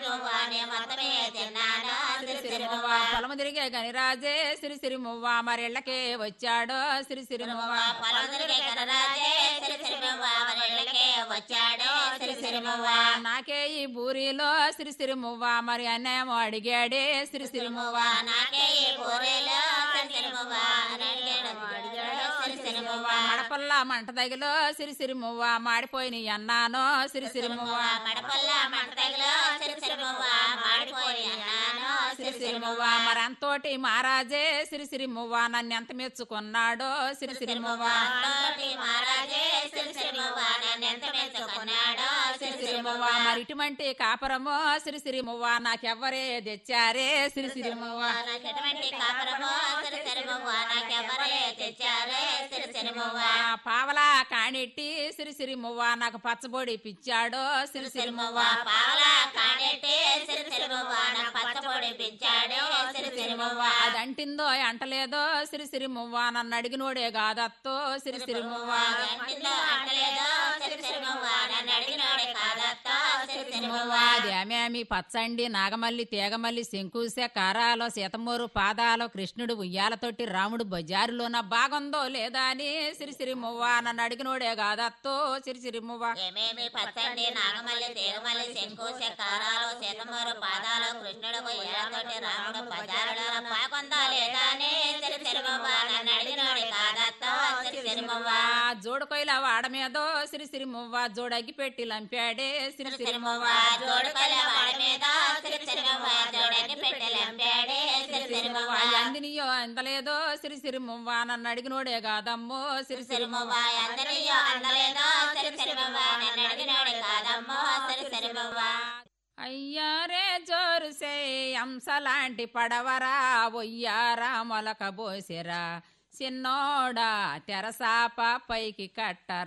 పొలము తిరిగే గనిరాజే సిరిసిరిమువ్వ మరిళ్ళకే వచ్చాడో సిరిసిరిమువ్వ నాకే ఈ బూరిలో సిరిసిరిమువ్వ మరి అన్నేమో అడిగాడే సిరిసిరిమువ్వ మడపల్లా మంట తగిలో సిరిసిరిమువ్వ మాడిపోయిన అన్నానో సిరిసిరిమువ్వ సిరిసిరిమువ్వ మరంతోటి మహారాజే సిరిసిరిమువ్వ నన్ను ఎంత మెచ్చుకున్నాడో సిరిసిరిమువ్వ సిరిసిరిమువ్వ మరి ఇటువంటి కాపరమో సిరిసిరిమువ్వ నాకెవ్వరే తెచ్చారే సిరిసిరిమువ్వ పావలా కాణెట్టి సిరిసిరిమువ్వ నాకు పచ్చబొడి పిచ్చాడో సిరిసిరిమువ్వ అదంటిందో అంటలేదో సిరిసిరిమువ్వ నన్ను అడిగినోడే కాదత్తో సిరిసిరిమువ్వ అదేమేమి పచ్చండి నాగమల్లి తీగమల్లి శంకుశ కారాలో సీతమూరు పాదాలో కృష్ణుడు ఉయ్యాలతోటి రాముడు బజారులోన బాగుందో లేదా అని సిరిసిరిమువ్వ నన్ను అడిగినోడే కాదత్తో సిరిసిరిమువ్వ పచ్చండి నాగమల్లి తీగమల్లి శంకుశ కారాలో సీతమూరు పాదాలో కృష్ణుడు ఉయ్యాలతోటి రాముడు బజారులో బాగుందో లేదా అని సిరిసిరిమువ్వ నన్ను అడిగినోడే కాదత్తో సిరిసిరిమువ్వ జోడుకొయిల వాడ మీదో సిరిసిరిమువ్వ జోడగ్గి పెట్టి లంపాడే సిరిసిరిమువ్వ అందినియో అందలేదో సిరిసిరిమువ్వ నన్ను అడిగినోడే కాదమ్మో సిరిసిరిమువ్వ అయ్యారే జోరుసే అంశలాంటి పడవరా ఒయ్యారా మొలక బోసిరా చిన్నోడా తెరసాప పైకి కట్టరా